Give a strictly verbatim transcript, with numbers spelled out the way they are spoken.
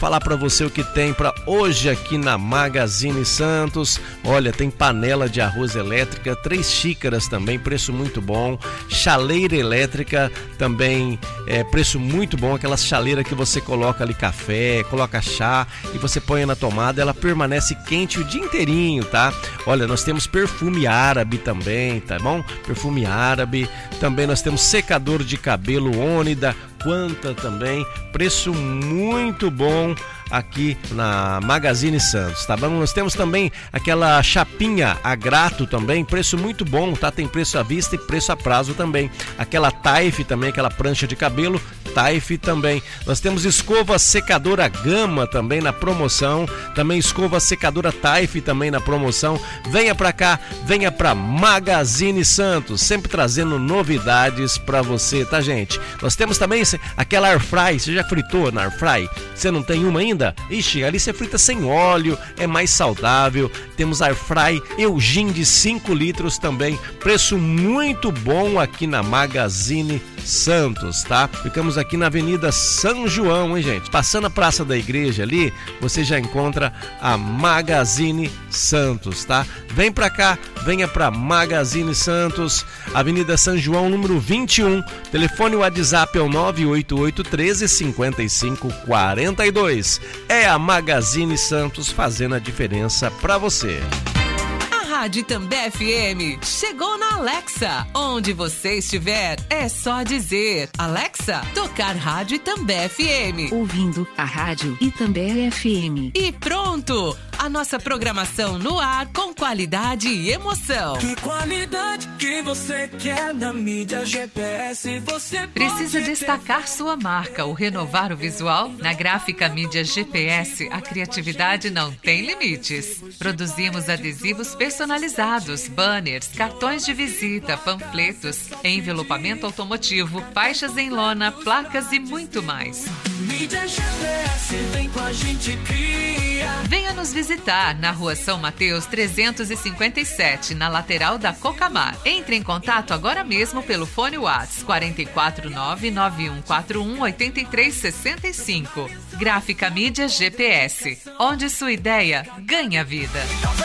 falar para você o que tem para hoje aqui na Magazine Santos. Olha, tem panela de arroz elétrica, três xícaras também, preço muito bom. Chaleira elétrica também, é, preço muito bom. Aquela chaleira que você coloca ali café, coloca chá e você põe na tomada, ela permanece quente o dia inteirinho, tá? Olha, nós temos perfume árabe também, tá bom? Perfume árabe. Também nós temos secador de cabelo Ônida, Quanta também, preço muito bom aqui na Magazine Santos, tá bom? Nós temos também aquela chapinha a grato também, preço muito bom, tá? Tem preço à vista e preço a prazo também. Aquela Taif também, aquela prancha de cabelo, Taif também. Nós temos escova secadora Gama também na promoção, também escova secadora Taif também na promoção. Venha pra cá, venha pra Magazine Santos, sempre trazendo novidades pra você, tá, gente? Nós temos também aquela Airfry, você já fritou na Airfry? Você não tem uma ainda? Ixi, ali você frita sem óleo, é mais saudável. Temos Airfry Eugene de cinco litros também, preço muito bom aqui na Magazine Santos, tá? Ficamos aqui na Avenida São João, hein, gente? Passando a Praça da Igreja ali, você já encontra a Magazine Santos, tá? Vem pra cá, venha pra Magazine Santos, Avenida São João, número vinte e um. Telefone WhatsApp é o nove oito oito um três cinco cinco quatro dois. É a Magazine Santos fazendo a diferença pra você. Rádio També F M chegou na Alexa. Onde você estiver, é só dizer: Alexa, tocar Rádio També F M. Ouvindo a Rádio Itambé F M. E pronto! A nossa programação no ar com qualidade e emoção. Que qualidade que você quer na mídia G P S? Você precisa destacar sua marca ou renovar o visual? Na Gráfica Mídia G P S, a criatividade não tem limites. Produzimos adesivos personalizados, banners, cartões de visita, panfletos, envelopamento automotivo, faixas em lona, placas e muito mais. Mídia G P S, vem com a gente cria. Venha nos visitar na Rua São Mateus trezentos e cinquenta e sete, na lateral da Cocamar. Entre em contato agora mesmo pelo fone WhatsApp quatro quatro nove, nove um quatro um, oito três seis cinco. Gráfica Mídia G P S, onde sua ideia ganha vida.